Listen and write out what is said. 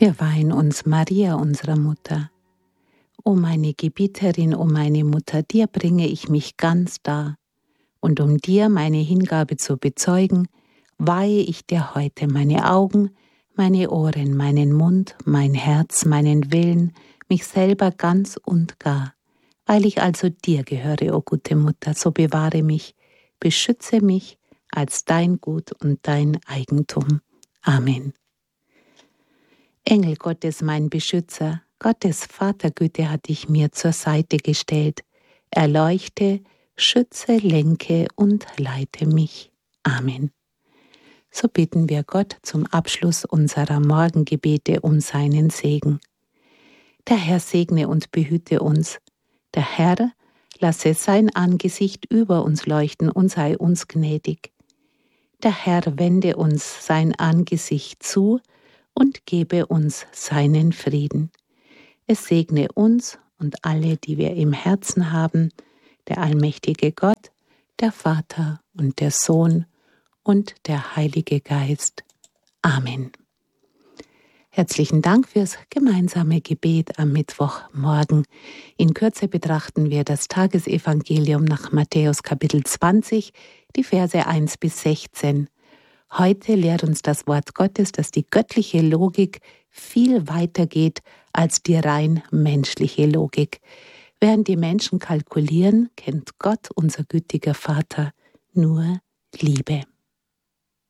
Wir weihen uns Maria, unserer Mutter. O meine Gebieterin, o meine Mutter, dir bringe ich mich ganz dar. Und um dir meine Hingabe zu bezeugen, weihe ich dir heute meine Augen, meine Ohren, meinen Mund, mein Herz, meinen Willen, mich selber ganz und gar. Weil ich also dir gehöre, o gute Mutter, so bewahre mich, beschütze mich als dein Gut und dein Eigentum. Amen. Engel Gottes, mein Beschützer, Gottes Vatergüte hat dich mir zur Seite gestellt. Erleuchte, schütze, lenke und leite mich. Amen. So bitten wir Gott zum Abschluss unserer Morgengebete um seinen Segen. Der Herr segne und behüte uns. Der Herr lasse sein Angesicht über uns leuchten und sei uns gnädig. Der Herr wende uns sein Angesicht zu und gebe uns seinen Frieden. Es segne uns und alle, die wir im Herzen haben, der allmächtige Gott, der Vater und der Sohn und der Heilige Geist. Amen. Herzlichen Dank fürs gemeinsame Gebet am Mittwochmorgen. In Kürze betrachten wir das Tagesevangelium nach Matthäus Kapitel 20, die Verse 1 bis 16. Heute lehrt uns das Wort Gottes, dass die göttliche Logik viel weiter geht als die rein menschliche Logik. Während die Menschen kalkulieren, kennt Gott, unser gütiger Vater, nur Liebe.